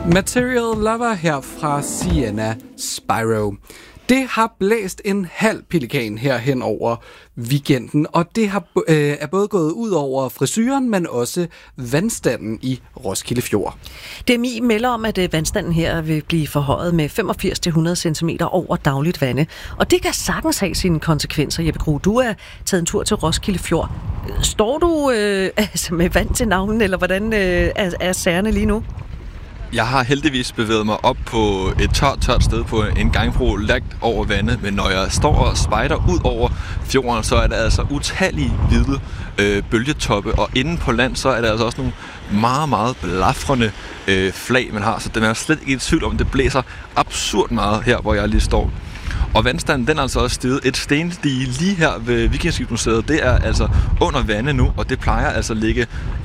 Material Lover her fra Sienna Spyro. Det har blæst en halv pelikan her hen over weekenden, og det har er både gået ud over frisyren, men også vandstanden i Roskilde Fjord. DMI melder om, at vandstanden her vil blive forhøjet med 85-100 cm over dagligt vande. Og det kan sagtens have sine konsekvenser. Jeppe Grue, du er taget en tur til Roskilde Fjord. Står du med vand til navnen, eller hvordan er sagerne lige nu? Jeg har heldigvis bevæget mig op på et tørt sted på en gangbro lagt over vandet, men når jeg står og spejder ud over fjorden, så er der altså utallige hvide bølgetoppe, og inde på land, så er der altså også nogle meget, meget blafrende flag, man har, så den er slet ikke i tvivl om, det blæser absurd meget her, hvor jeg lige står. Og vandstanden, den er altså også steget. Et stendige lige her ved Vikingeskibsmuseet, det er altså under vandet nu, og det plejer altså at ligge,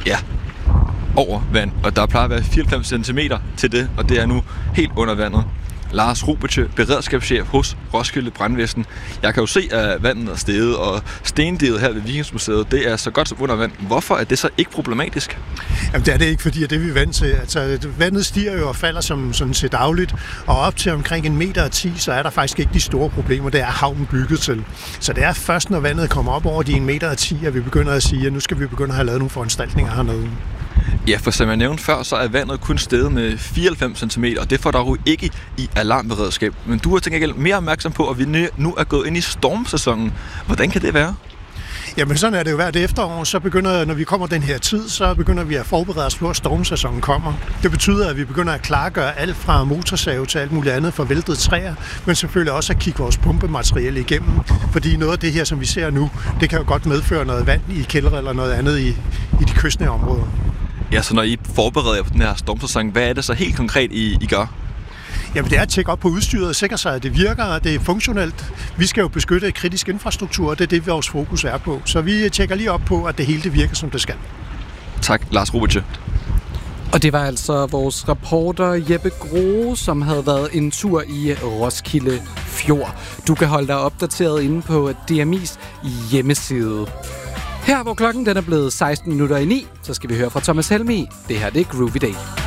over vand, og der plejer at være 94 cm til det, og det er nu helt under vandet. Lars Rubice, beredskabschef hos Roskilde Brandvæsen. Jeg kan jo se, at vandet er steget, og stendiget her ved Vikingeskibsmuseet, det er så godt som under vand. Hvorfor er det så ikke problematisk? Jamen, det er det ikke, fordi det er vi vant til. Altså, vandet stiger jo og falder som sådan set dagligt, og op til omkring 1,10 meter, så er der faktisk ikke de store problemer. Det er havnen bygget til. Så det er først, når vandet kommer op over de 1,10 meter, at vi begynder at sige, at nu skal vi begynde at have lavet nogle foranstaltninger hernede. Ja, for som jeg nævnte før, så er vandet kun steget med 94 cm, og det får der jo ikke i alarmberedskab. Men du er til gengæld mere opmærksom på, at vi nu er gået ind i stormsæsonen. Hvordan kan det være? Jamen sådan er det jo hvert efterår, så begynder, når vi kommer den her tid, så begynder vi at forberede os på, at stormsæsonen kommer. Det betyder, at vi begynder at klargøre alt fra motorsave til alt muligt andet for væltede træer, men selvfølgelig også at kigge vores pumpemateriale igennem, fordi noget af det her, som vi ser nu, det kan jo godt medføre noget vand i kældre eller noget andet i de kystnære områder. Ja, så når I forbereder jer på den her stormsæson, hvad er det så helt konkret, I gør? Jamen det er at tjekke op på udstyret og sikre sig, at det virker, og det er funktionelt. Vi skal jo beskytte kritisk infrastruktur, og det er det, vores fokus er på. Så vi tjekker lige op på, at det hele det virker, som det skal. Tak, Lars Rubice. Og det var altså vores reporter Jeppe Grue, som havde været en tur i Roskilde Fjord. Du kan holde dig opdateret inde på DMI's hjemmeside. Her hvor klokken den er blevet 16:09, så skal vi høre fra Thomas Helmig. Det her det er Groovy Day.